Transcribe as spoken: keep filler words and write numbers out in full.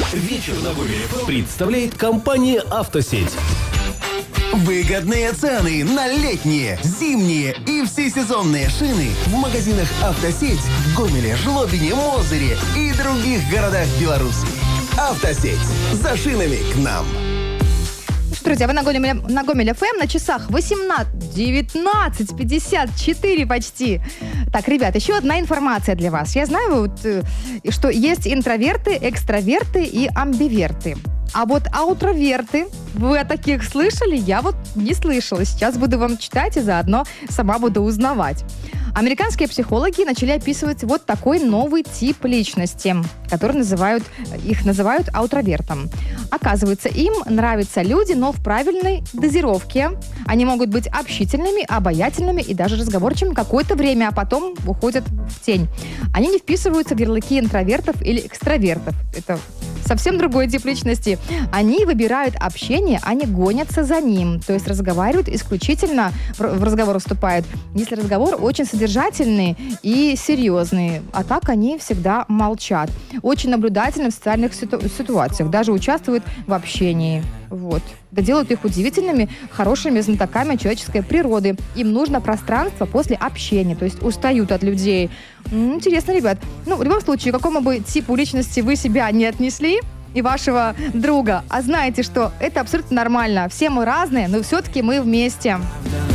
Вечер на Гомеле представляет компания «Автосеть». Выгодные цены на летние, зимние и всесезонные шины в магазинах «Автосеть» в Гомеле, Жлобине, Мозыре и других городах Беларуси. «Автосеть». За шинами к нам. Друзья, вы на Гомеле, на Гомеле эф эм, на часах восемнадцать, девятнадцать, пятьдесят четыре почти. Так, ребят, еще одна информация для вас. Я знаю, вот, э, что есть интроверты, экстраверты и амбиверты. А вот аутроверты, вы о таких слышали? Я вот не слышала. Сейчас буду вам читать и заодно сама буду узнавать. Американские психологи начали описывать вот такой новый тип личности, который называют, их называют аутровертом. Оказывается, им нравятся люди, но в правильной дозировке. Они могут быть общительными, обаятельными и даже разговорчивыми какое-то время, а потом уходят в тень. Они не вписываются в ярлыки интровертов или экстравертов. Это совсем другой тип личности. Они выбирают общение, а не гонятся за ним. То есть разговаривают исключительно, в разговор вступают, если разговор очень содержательный и серьезный. А так они всегда молчат. Очень наблюдательны в социальных ситу- ситуациях. Даже участвуют в общении. Вот. Да делают их удивительными, хорошими знатоками человеческой природы. Им нужно пространство после общения. То есть устают от людей. М-м, интересно, ребят. Ну, в любом случае, к какому бы типу личности вы себя не отнесли, и вашего друга, а знаете, что это абсолютно нормально. Все мы разные, но все-таки мы вместе.